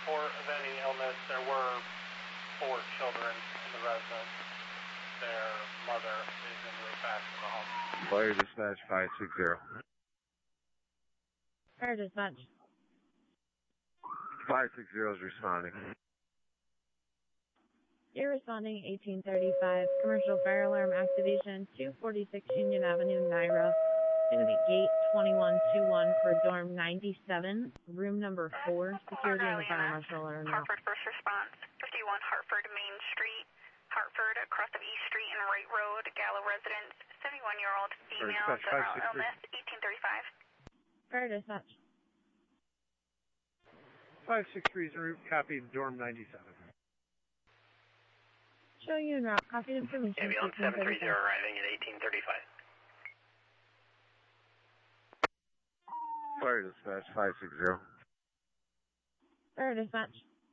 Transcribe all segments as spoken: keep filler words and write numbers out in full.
report of any illness. There were four children in the residence. Their mother is in the back of the home. Fire dispatch five six zero. Fire dispatch. five six zero is responding. You're responding eighteen thirty-five. Commercial fire alarm activation, two forty-six Union Avenue, Naira. Going to be gate twenty-one twenty-one for dorm ninety-seven, room number four. Security and the fire marshal are now. Hartford First Response, fifty-one Hartford Main Street, Hartford, across of East Street and Wright Road, Gallo residence, seventy-one-year-old female, general illness, eighteen thirty-five. Fire dispatch. five six three is en route, copy dorm ninety-seven. Show you en route, copy information. Ambulance seven three zero arriving at eighteen thirty-five. Fire dispatch five six zero. Fire dispatch.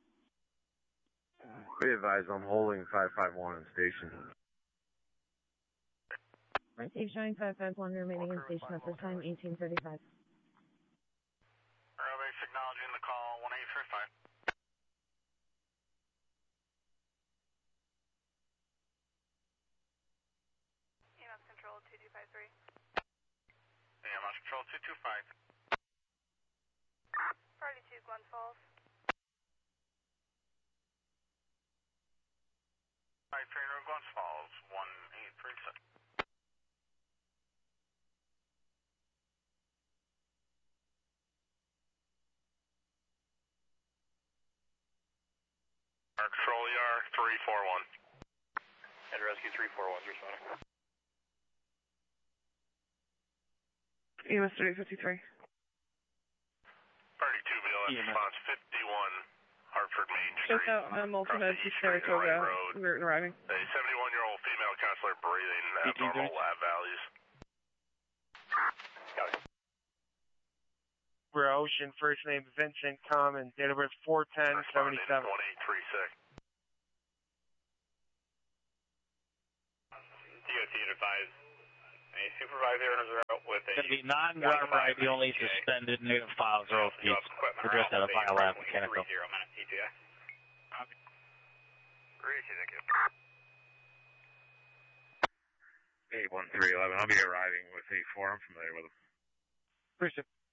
Be advised, I'm holding five five one in station. Receive showing five five one remaining in station at this time, eighteen thirty-five. Airways acknowledging the call, one eight three five. E M S Control two two five three. E M S Control two two five. forty-two Glens Falls. Five train road Glens Falls, one eight three six. Our control E R three four one. And rescue three four one is responding. E M S thirty fifty-three. thirty-two B L S response fifty-one Hartford Main Street. Just out on Multimed to Saratoga. We're arriving. A seventy-one-year-old female counselor breathing abnormal lab values. Got it. We're Ocean, first name Vincent Common, date of birth four ten seventy-seven. one eight three six. D O T advised. A supervisor is out with a... The non-rubber only suspended native files are off. Addressed at a file lab mechanical. three zero minutes, E T A. Great, thank you. eight one three eleven, I'll be arriving with eight four, I'm familiar with them. Appreciate it.